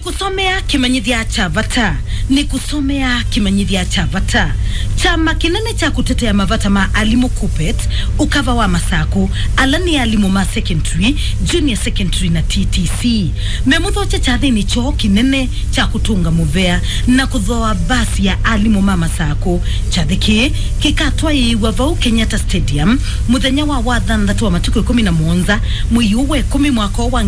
kusomea kimanyithia cha VATA. Ni kusomea kimanyithia cha VATA. Chama kinene cha kutetea mavata ma alimu KUPPET ukava wa Masako alani alimu ma secondary, junior secondary na TTC. Memutho cha thini cho kinene cha kutunga muvea na kuthoa basi ya alimu ma Masako chathiki kikatwa iwa vau Kenyatta Stadium muthenya wa wathanthatu wa matuko 17 mwiyuwe 10 mwaka wa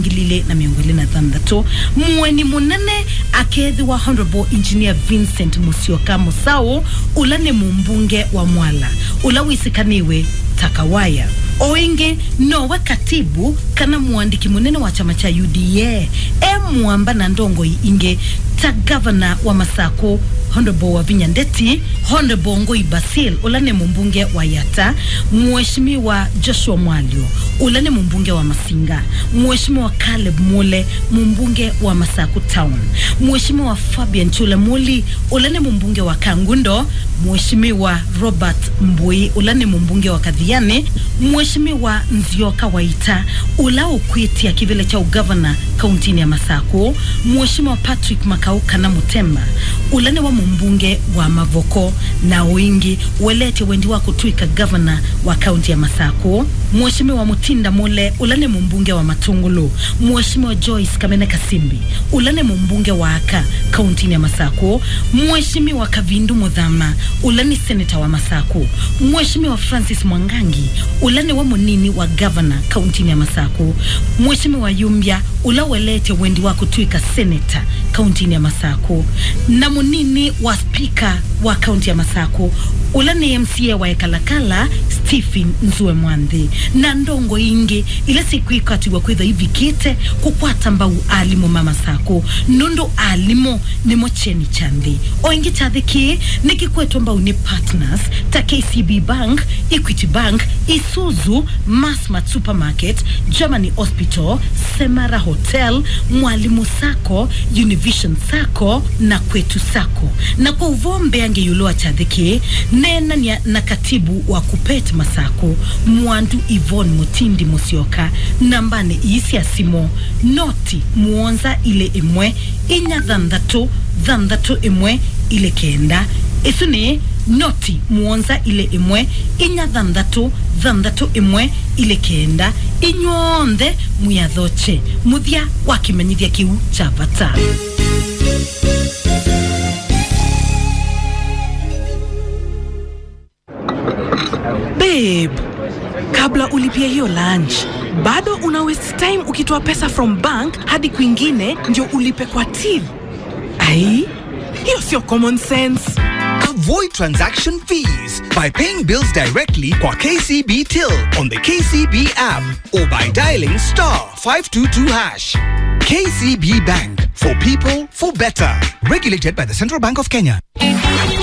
2023 mweni munene akethi wa Honorable Engineer Vincent Musyoka Musau ulane mumbunge wa Mwala ulawisikaniwe Takawaya oinge no katibu kana muandiki munene wa chama cha UDA mwamba na ndongo inge ta governor wa Masako Honorable Wavinya Ndeti, Honorable Ngoi Basil ulane mumbunge wa Yata, Mheshimiwa Joshua Mwalio ulane mumbunge wa Masinga, Mheshimiwa Caleb Mule mumbunge wa Masako Town, Mheshimiwa Fabian Chula Muli ulane mumbunge wa Kangundo, Mheshimiwa Robert Mbui ulane mumbunge wa Kadhiane, Mheshimiwa Nzioka Waita ulao kuitia kivile cha ugavana kauntini ya Masako, Mheshimiwa Patrick Makau kana Mutemba ulane wa mbunge wa Mavoko na wingi welete wendi wa kutuika governor wa kaunti ya Masako, Mheshimiwa Mutinda Mule ulane mbunge wa Matungulu, Mheshimiwa Joyce Kamene Kasimbi ulane mbunge wa Aka kaunti ya Masako, Mheshimiwa Kavindu Mudhama ulane senator wa Masako, Mheshimiwa Francis Mwangangi ulane wa munini wa governor kaunti ya Masako, Mheshimiwa Yumbia ulawelete wendi wa kutuika senator kaunti ya Masako, na munini wa speaker wa kaunti ya Masako ulane MCA wa Ekalakala Stephen Nzue Mwandhi na ndongo ingi ile siku ikatiwa kwitha hivi kite kukwata mbau alimu mama Masako nundo alimu ni mocheni chandi oingi chathiki nikikwetu mbau ni partners ta KCB Bank, Equity Bank, Isuzu, Massmart Supermarket, Germany Hospital, Semara Hotel, Mwalimu Sako, Univision Sako na Kwetu Sako. Na kwa uvombe ange yuloa chathiki nena na katibu wa KUPPET Masako Mwandu Yvonne Mutindi Musyoka nambane isi asimo noti muonza ile imwe inya dhandatu imwe ile kenda isuni noti muonza ile imwe inya dhandatu imwe ile kenda inyonde muyathoche muthia wakimanyithia kiu cha VATA. Babe, kabla ulipia hiyo lunch, bado una waste time ukitoa pesa from bank hadi kwingine ndio ulipe kwa till. Ai, hiyo sio common sense. Avoid transaction fees by paying bills directly kwa KCB Till on the KCB app or by dialing *522#. KCB Bank, for people, for better. Regulated by the Central Bank of Kenya.